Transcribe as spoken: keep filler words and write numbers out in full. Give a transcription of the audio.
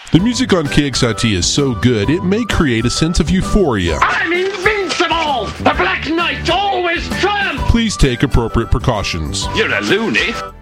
The music on K X I T is so good, it may create a sense of euphoria. I'm invincible! The Black Knight always triumphs! Please take appropriate precautions. You're a loony.